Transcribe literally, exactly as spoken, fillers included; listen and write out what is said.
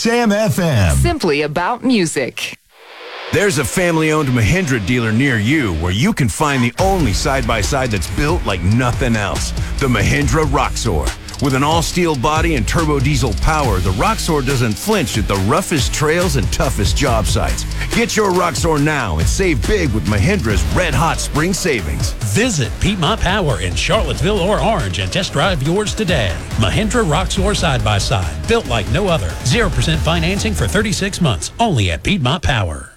Sam F M. Simply about music. There's a family-owned Mahindra dealer near you where you can find the only side-by-side that's built like nothing else. The Mahindra Roxor. With an all-steel body and turbo diesel power, the Roxor doesn't flinch at the roughest trails and toughest job sites. Get your Roxor now and save big with Mahindra's red-hot spring savings. Visit Piedmont Power in Charlottesville or Orange and test drive yours today. Mahindra Roxor side-by-side, built like no other. zero percent financing for thirty-six months, only at Piedmont Power.